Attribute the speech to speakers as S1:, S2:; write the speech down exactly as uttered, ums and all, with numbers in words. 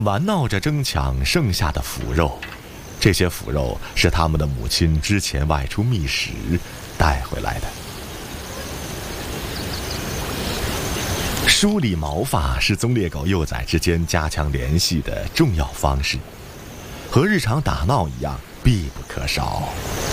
S1: 玩闹着争抢剩下的腐肉，这些腐肉是他们的母亲之前外出觅食带回来的。梳理毛发是棕猎狗幼崽之间加强联系的重要方式，和日常打闹一样必不可少。